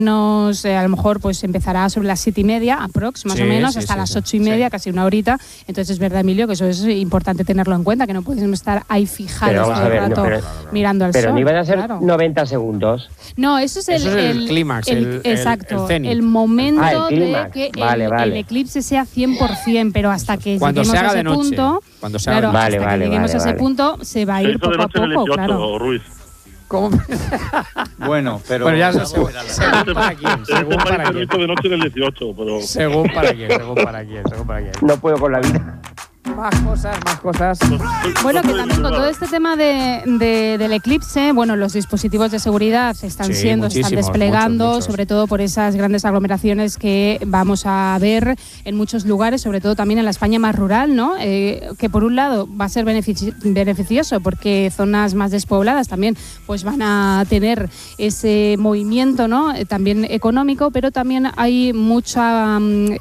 a lo mejor pues empezará sobre las 7:30 aprox, más o menos, hasta las 8:30, casi una horita. Entonces es verdad, Emilio, que eso es importante tenerlo en cuenta, que no podemos estar ahí fijados todo el rato mirando al sol. Pero no iban a ser 90 segundos. No, eso es el clímax, exacto, el momento de que el eclipse sea 100%, pero hasta que cuando lleguemos se haga a ese de noche, punto, cuando se haga hasta que lleguemos a ese punto, se va a ir poco a poco, claro. Ruiz. ¿Cómo? Bueno, pero ya según para quién. Según para quién. De noche del 18, pero... Según para quién. No puedo con la vida. Más cosas. Bueno, que también con todo este tema del eclipse, bueno, los dispositivos de seguridad están desplegando, sobre todo por esas grandes aglomeraciones que vamos a ver en muchos lugares, sobre todo también en la España más rural, ¿no? Que por un lado va a ser beneficioso porque zonas más despobladas también pues van a tener ese movimiento, ¿no? También económico, pero también hay mucha...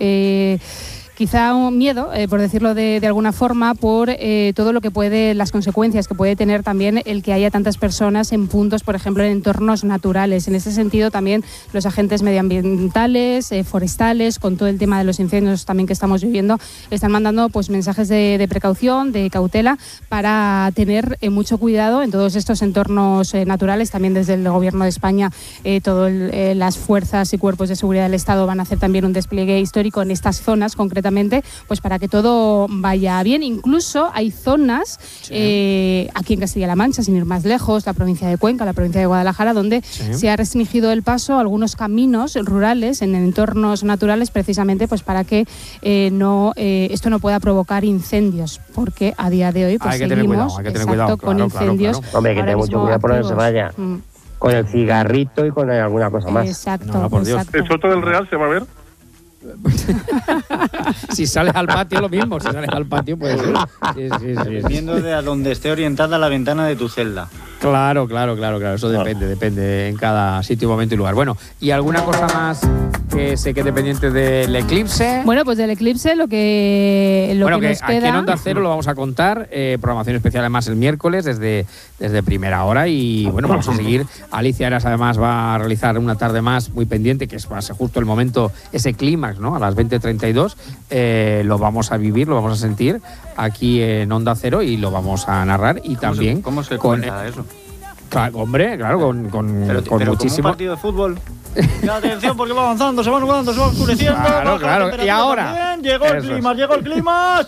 quizá un miedo, por decirlo de alguna forma, por todo lo que las consecuencias que puede tener también el que haya tantas personas en puntos, por ejemplo, en entornos naturales. En ese sentido, también los agentes medioambientales, forestales, con todo el tema de los incendios también que estamos viviendo, están mandando pues mensajes de precaución, de cautela, para tener mucho cuidado en todos estos entornos naturales. También desde el Gobierno de España, todas las fuerzas y cuerpos de seguridad del Estado van a hacer también un despliegue histórico en estas zonas concretamente, pues para que todo vaya bien. Incluso hay zonas aquí en Castilla-La Mancha, sin ir más lejos, la provincia de Cuenca, la provincia de Guadalajara, donde se ha restringido el paso a algunos caminos rurales en entornos naturales, precisamente pues para que esto no pueda provocar incendios, porque a día de hoy pues seguimos con incendios. Claro. Hombre, que tenga mucho cuidado por donde se vaya. Con el cigarrito y con alguna cosa más. Exacto. Por Dios. ¿El Soto del Real se va a ver? Si sales al patio, lo mismo. Si sales al patio, puede ser. Sí. Dependiendo de a donde esté orientada la ventana de tu celda. Claro. Eso depende en cada sitio, momento y lugar. Bueno, ¿y alguna cosa más que se quede pendiente del eclipse? Bueno, pues del eclipse lo que nos queda... Aquí en Onda Cero lo vamos a contar. Programación especial además el miércoles desde primera hora. Y bueno, vamos a seguir. Alicia Eras además va a realizar una tarde más muy pendiente, que va a ser justo el momento, ese clímax, ¿no? A las 20:32 lo vamos a vivir, lo vamos a sentir aquí en Onda Cero y lo vamos a narrar. Y también ¿Cómo se cuenta eso? Claro, hombre, con muchísimo... ¿Como un partido de fútbol? Atención, porque va avanzando, se va nublando, se va oscureciendo. Claro. Y ahora llegó el clima.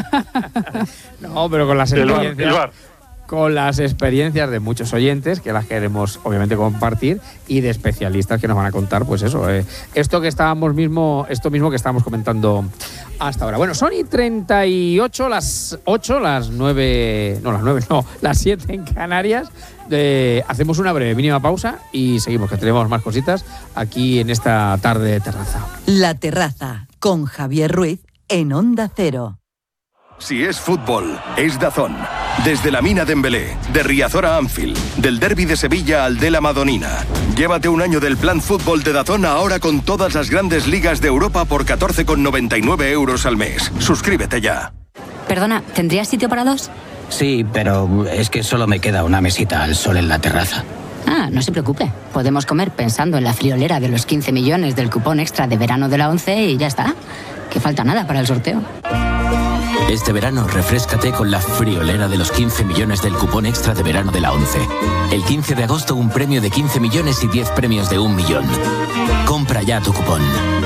No, pero con las experiencias... Con las experiencias de muchos oyentes, que las queremos obviamente compartir, y de especialistas que nos van a contar, pues eso, esto mismo que estábamos comentando hasta ahora. Bueno, son y 38, las 8, las 9, las 7 en Canarias. Hacemos una breve mínima pausa y seguimos, que tenemos más cositas aquí en esta tarde de terraza. La Terraza, con Javier Ruiz, en Onda Cero. Si es fútbol, es DAZN. Desde la Mina Dembélé, de Riazor a Anfield, del Derbi de Sevilla al de la Madonina. Llévate un año del plan fútbol de DAZN ahora con todas las grandes ligas de Europa por 14,99 € al mes. Suscríbete ya. Perdona, ¿tendrías sitio para dos? Sí, pero es que solo me queda una mesita al sol en la terraza. Ah, no se preocupe. Podemos comer pensando en la friolera de los 15 millones del cupón extra de verano de la ONCE y ya está. Que falta nada para el sorteo. Este verano refréscate con la friolera de los 15 millones del cupón extra de verano de la ONCE. El 15 de agosto un premio de 15 millones y 10 premios de 1 millón. Compra ya tu cupón.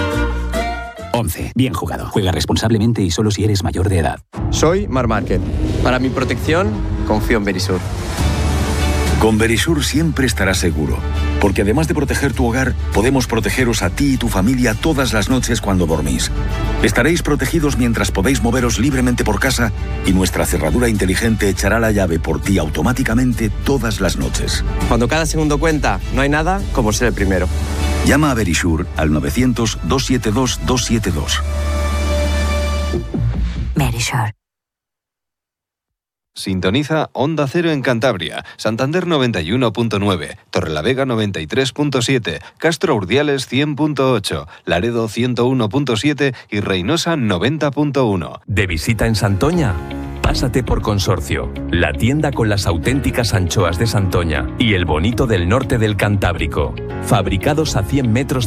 ONCE. Bien jugado. Juega responsablemente y solo si eres mayor de edad. Soy Mar Márquez. Para mi protección, confío en Verisur. Con Verisur siempre estarás seguro, porque además de proteger tu hogar, podemos protegeros a ti y tu familia todas las noches cuando dormís. Estaréis protegidos mientras podéis moveros libremente por casa y nuestra cerradura inteligente echará la llave por ti automáticamente todas las noches. Cuando cada segundo cuenta, no hay nada como ser el primero. Llama a Verisur al 900-272-272. Verisur. Sintoniza Onda Cero en Cantabria, Santander 91.9, Torrelavega 93.7, Castro Urdiales 100.8, Laredo 101.7 y Reynosa 90.1. ¿De visita en Santoña? Pásate por Consorcio, la tienda con las auténticas anchoas de Santoña y el bonito del norte del Cantábrico, fabricados a 100 metros